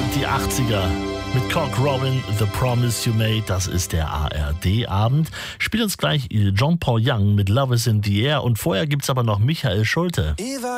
die 80er. Mit Cock Robin, The Promise You Made, das ist der ARD-Abend. Spielt uns gleich John Paul Young mit Love is in the Air und vorher gibt's aber noch Michael Schulte.